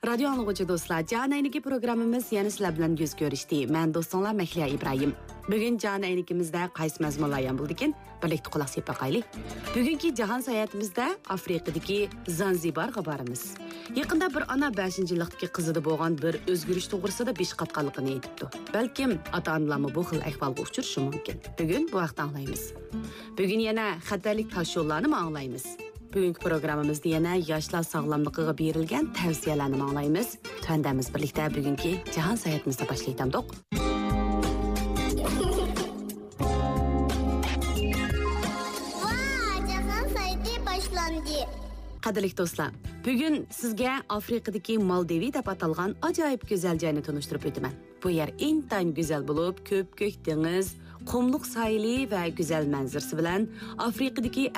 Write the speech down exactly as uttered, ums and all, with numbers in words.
Radyo anlıqıcı dostlar, Can Ayniki programımız yeni sizler bilan göz görüştü. Ben dostunlar Mehliya İbrahim. Bugün Can Aynikimizde qaysi mazmunlar yan buldikin, birlikte kulak sepip bakaylı. Bugünkü Cahan sayahatimizde Afrika'daki Zanzibar'a barımız. Yakında bir ana beşinci yıllıktaki kızıda boğan bir özgürüş toğrısıda beş qatqanlıqını eytipdi. Belkim ata-analarımı bu xil ahvalga uçuruşu mümkün. Bugün bu vaqt anlayımız. Bugün yana xatarlik taş yollarını mı anlayımız? Bugünkü programımızda yana yaşlar sağlamlıqıga berilgan tavsiyalarni anlayımız. Töndemiz birlikte bugünkü Cahan sayahatimizde başlaytamdık. Qadrli dostlar, bugün sizge Afrika'daki Maldivi deb atalgan acayip güzel joyni tanıştırıp ötümen. Bu yer intan güzel bulup, köp kök deniz, qumluq sayili ve güzel manzarası bilan Afrika'daki